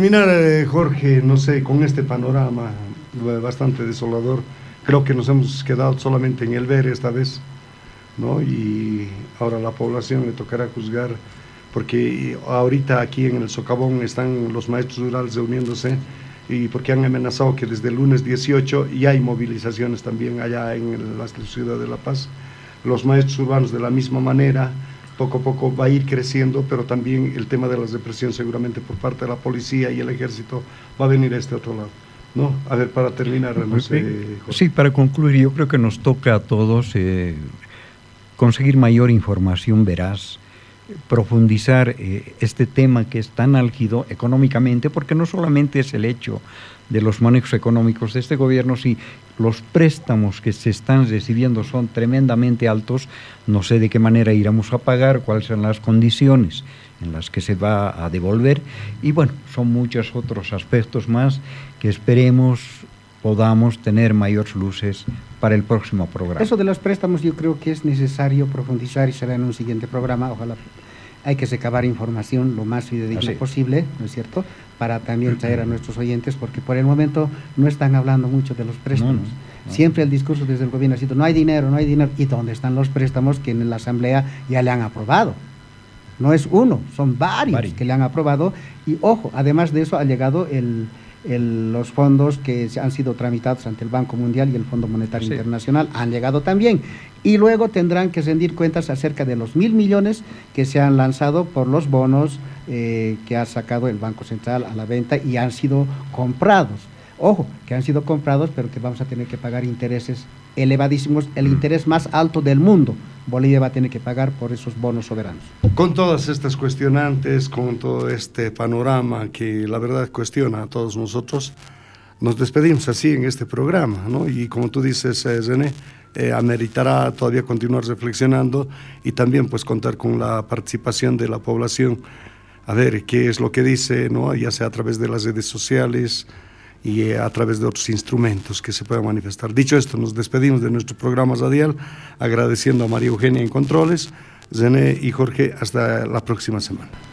terminar, Jorge, no sé, con este panorama bastante desolador, creo que nos hemos quedado solamente en el ver esta vez, ¿no? Y ahora a la población le tocará juzgar, porque ahorita aquí en el Socavón están los maestros rurales reuniéndose, y porque han amenazado que desde el lunes 18 ya hay movilizaciones también allá en la ciudad de La Paz. Los maestros urbanos de la misma manera, poco a poco va a ir creciendo, pero también el tema de la represión seguramente por parte de la policía y el ejército va a venir a este otro lado, ¿no? A ver, para terminar, no sé, Jorge. Sí, para concluir, yo creo que nos toca a todos conseguir mayor información veraz, profundizar este tema que es tan álgido económicamente, porque no solamente es el hecho de los manejos económicos de este gobierno, si los préstamos que se están recibiendo son tremendamente altos, no sé de qué manera iremos a pagar, cuáles son las condiciones en las que se va a devolver, y bueno, son muchos otros aspectos más que esperemos podamos tener mayores luces para el próximo programa. Eso de los préstamos yo creo que es necesario profundizar y será en un siguiente programa. Ojalá hay que recabar información lo más fidedigna posible, ¿no es cierto?, para también traer a nuestros oyentes, porque por el momento no están hablando mucho de los préstamos. No. Siempre el discurso desde el gobierno ha sido no hay dinero, no hay dinero. ¿Y dónde están los préstamos que en la Asamblea ya le han aprobado? No es uno, son varios que le han aprobado. Y ojo, además de eso ha llegado los fondos que han sido tramitados ante el Banco Mundial y el Fondo Monetario Internacional, han llegado también, y luego tendrán que rendir cuentas acerca de los 1.000 millones que se han lanzado por los bonos que ha sacado el Banco Central a la venta y han sido comprados. Ojo, que han sido comprados, pero que vamos a tener que pagar intereses elevadísimos, el interés más alto del mundo. Bolivia va a tener que pagar por esos bonos soberanos. Con todas estas cuestionantes, con todo este panorama que la verdad cuestiona a todos nosotros, nos despedimos así en este programa, ¿no? Y como tú dices, René, ameritará todavía continuar reflexionando y también pues contar con la participación de la población, a ver qué es lo que dice, ¿no? Ya sea a través de las redes sociales y a través de otros instrumentos que se puedan manifestar. Dicho esto, nos despedimos de nuestro programa radial, agradeciendo a María Eugenia en controles, René y Jorge, hasta la próxima semana.